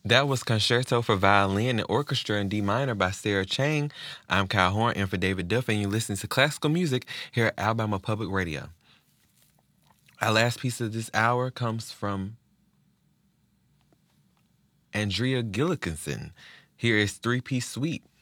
That was Concerto for Violin and Orchestra in D minor by Sarah Chang. I'm Kyle Horn, and for David Duff, and you're listening to classical music here at Alabama Public Radio. Our last piece of this hour comes from Andrea Gillikinson. Here is Three Piece Suite.